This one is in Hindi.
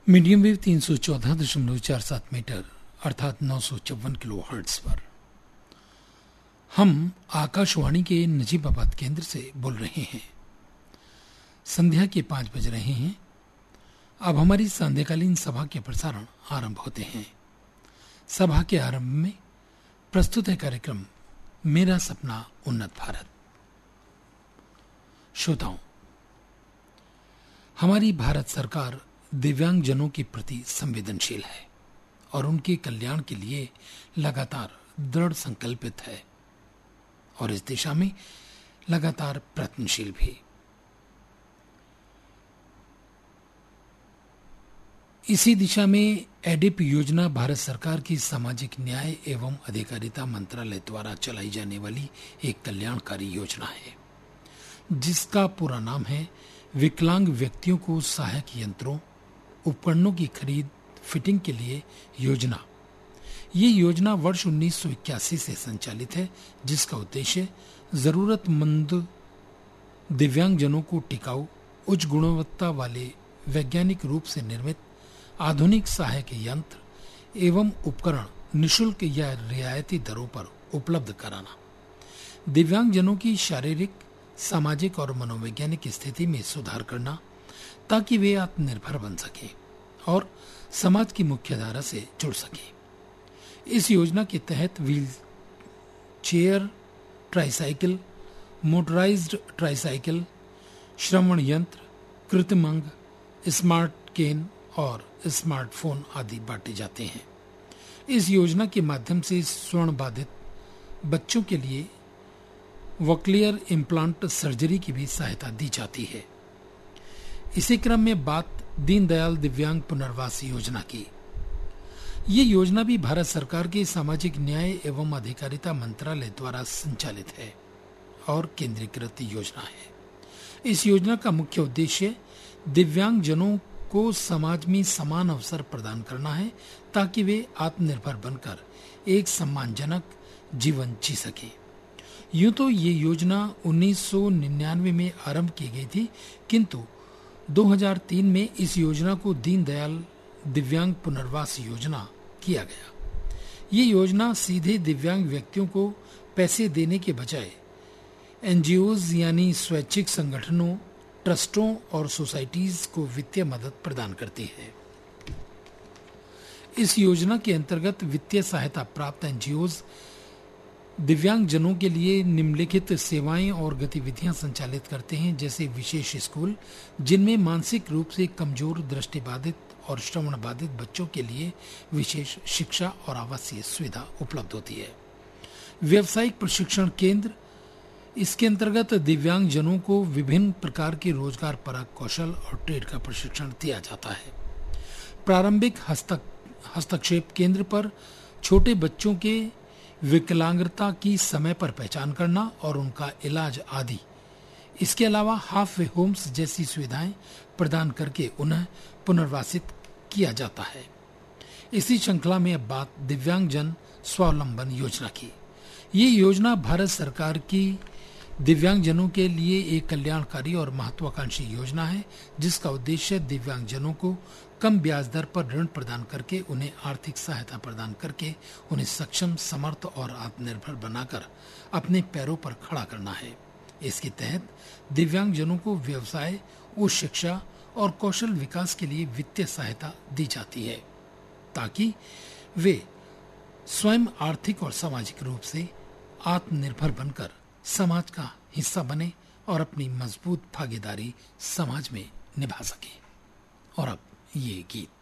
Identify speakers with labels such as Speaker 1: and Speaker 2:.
Speaker 1: मीडियम वेव 314.47 मीटर अर्थात 954 किलो हर्ट्ज पर हम आकाशवाणी के नजीबाबाद केंद्र से बोल रहे हैं। संध्या के 5 बज रहे हैं। अब हमारी संध्याकालीन सभा के प्रसारण आरंभ होते हैं। सभा के आरंभ में प्रस्तुत है कार्यक्रम मेरा सपना उन्नत भारत। श्रोताओं, हमारी भारत सरकार दिव्यांगजनों के प्रति संवेदनशील है और उनके कल्याण के लिए लगातार दृढ़ संकल्पित है और इस दिशा में लगातार प्रयत्नशील भी। इसी दिशा में एडिप योजना भारत सरकार की सामाजिक न्याय एवं अधिकारिता मंत्रालय द्वारा चलाई जाने वाली एक कल्याणकारी योजना है, जिसका पूरा नाम है विकलांग व्यक्तियों को सहायक यंत्रों उपकरणों की खरीद फिटिंग के लिए योजना। ये योजना वर्ष 1981 से संचालित है, जिसका उद्देश्य जरूरतमंद दिव्यांगजनों को टिकाऊ उच्च गुणवत्ता वाले वैज्ञानिक रूप से निर्मित आधुनिक सहायक यंत्र एवं उपकरण निःशुल्क या रियायती दरों पर उपलब्ध कराना, दिव्यांगजनों की शारीरिक, सामाजिक और मनोवैज्ञानिक स्थिति में सुधार करना ताकि वे आत्मनिर्भर बन सके और समाज की मुख्य धारा से जुड़ सके। इस योजना के तहत wheel chair, tricycle, motorised tricycle, श्रवण यंत्र, कृत्रिम अंग, स्मार्ट केन और स्मार्टफोन आदि बांटे जाते हैं। इस योजना के माध्यम से स्वर्ण बाधित बच्चों के लिए वॉकलियर इम्प्लांट सर्जरी की भी सहायता दी जाती है। इसी क्रम में बात दीनदयाल दिव्यांग पुनर्वास योजना की। ये योजना भी भारत सरकार के सामाजिक न्याय एवं अधिकारिता मंत्रालय द्वारा संचालित है और केंद्रीकृत योजना है। इस योजना का मुख्य उद्देश्य दिव्यांगजनों को समाज में समान अवसर प्रदान करना है ताकि वे आत्मनिर्भर बनकर एक सम्मानजनक जीवन जी सके। यूं तो ये योजना 1999 में आरंभ की गई थी, किंतु 2003 में इस योजना को दीनदयाल दिव्यांग पुनर्वास योजना किया गया। ये योजना सीधे दिव्यांग व्यक्तियों को पैसे देने के बजाय एनजीओज यानी स्वैच्छिक संगठनों, ट्रस्टों और सोसाइटीज को वित्तीय मदद प्रदान करती है। इस योजना के अंतर्गत वित्तीय सहायता प्राप्त एनजीओज दिव्यांगजनों के लिए निम्नलिखित सेवाएं और गतिविधियां संचालित करते हैं, जैसे विशेष स्कूल जिनमें मानसिक रूप से कमजोर, दृष्टिबाधित और श्रवण बाधित बच्चों के लिए विशेष शिक्षा और आवासीय सुविधा उपलब्ध होती है। व्यावसायिक प्रशिक्षण केंद्र, इसके अंतर्गत दिव्यांगजनों को विभिन्न प्रकार के रोजगार परक कौशल और ट्रेड का प्रशिक्षण दिया जाता है। प्रारंभिक हस्तक्षेप केंद्र पर छोटे बच्चों के विकलांगता की समय पर पहचान करना और उनका इलाज आदि। इसके अलावा हाफ वे होम्स जैसी सुविधाएं प्रदान करके उन्हें पुनर्वासित किया जाता है। इसी श्रृंखला में अब बात दिव्यांगजन स्वावलंबन योजना की। ये योजना भारत सरकार की दिव्यांगजनों के लिए एक कल्याणकारी और महत्वाकांक्षी योजना है, जिसका उद्देश्य दिव्यांगजनों को कम ब्याज दर पर ऋण प्रदान करके उन्हें आर्थिक सहायता प्रदान करके उन्हें सक्षम, समर्थ और आत्मनिर्भर बनाकर अपने पैरों पर खड़ा करना है। इसके तहत दिव्यांगजनों को व्यवसाय, उच्च शिक्षा और कौशल विकास के लिए वित्तीय सहायता दी जाती है ताकि वे स्वयं आर्थिक और सामाजिक रूप से आत्मनिर्भर बनकर समाज का हिस्सा बने और अपनी मजबूत भागीदारी समाज में निभा सके। और अब ये गीत।